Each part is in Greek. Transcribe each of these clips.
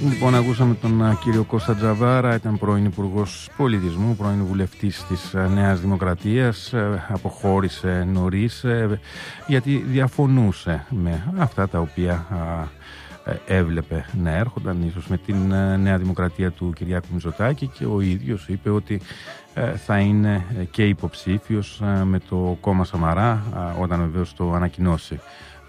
Λοιπόν, ακούσαμε τον κύριο Κώστα Τζαβάρα, ήταν πρώην Υπουργός Πολιτισμού, πρώην βουλευτής της Νέας Δημοκρατίας, αποχώρησε νωρίς γιατί διαφωνούσε με αυτά τα οποία έβλεπε να έρχονταν ίσως με την Νέα Δημοκρατία του Κυριάκου Μητσοτάκη, και ο ίδιος είπε ότι θα είναι και υποψήφιος με το κόμμα Σαμαρά όταν βεβαίως το ανακοινώσει.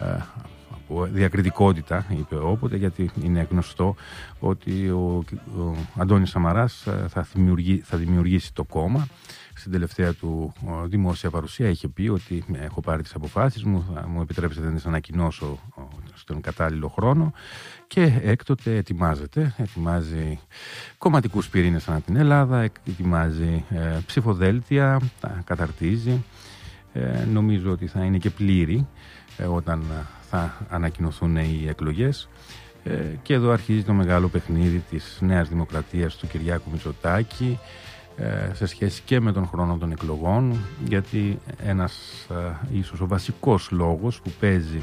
Διακριτικότητα είπε όποτε, γιατί είναι γνωστό ότι ο Αντώνης Σαμαράς θα δημιουργήσει το κόμμα. Στην τελευταία του δημόσια παρουσία είχε πει ότι έχω πάρει τις αποφάσεις μου, θα μου επιτρέψετε να τις ανακοινώσω στον κατάλληλο χρόνο, και έκτοτε ετοιμάζει κομματικούς πυρήνες ανά την Ελλάδα, ετοιμάζει ψηφοδέλτια, τα καταρτίζει. Νομίζω ότι θα είναι και πλήρη όταν θα ανακοινωθούν οι εκλογές, και εδώ αρχίζει το μεγάλο παιχνίδι της Νέας Δημοκρατίας του Κυριάκου Μητσοτάκη σε σχέση και με τον χρόνο των εκλογών, γιατί ένας ίσως ο βασικός λόγος που παίζει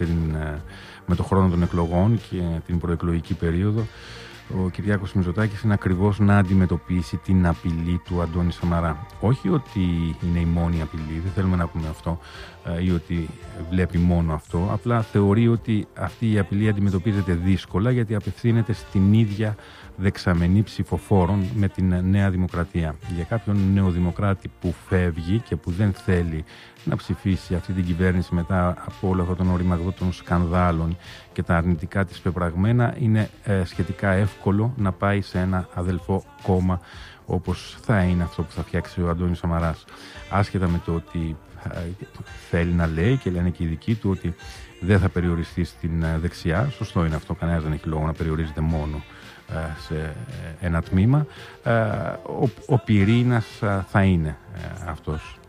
με το χρόνο των εκλογών και την προεκλογική περίοδο ο Κυριάκος Μητσοτάκης είναι ακριβώς να αντιμετωπίσει την απειλή του Αντώνη Σαμαρά. Όχι ότι είναι η μόνη απειλή, δεν θέλουμε να πούμε αυτό, ή ότι βλέπει μόνο αυτό, απλά θεωρεί ότι αυτή η απειλή αντιμετωπίζεται δύσκολα, γιατί απευθύνεται στην ίδια δεξαμενή ψηφοφόρων με την Νέα Δημοκρατία. Για κάποιον νεοδημοκράτη που φεύγει και που δεν θέλει να ψηφίσει αυτή την κυβέρνηση μετά από όλο αυτό τον οριμαγδό των σκανδάλων και τα αρνητικά της πεπραγμένα, είναι σχετικά εύκολο να πάει σε ένα αδελφό κόμμα όπως θα είναι αυτό που θα φτιάξει ο Αντώνης Σαμαράς. Άσχετα με το ότι θέλει να λέει, και λένε και οι δικοί του, ότι δεν θα περιοριστεί στην δεξιά. Σωστό είναι αυτό, κανένας δεν έχει λόγο να περιορίζεται μόνο σε ένα τμήμα. Ο πυρήνας θα είναι αυτός.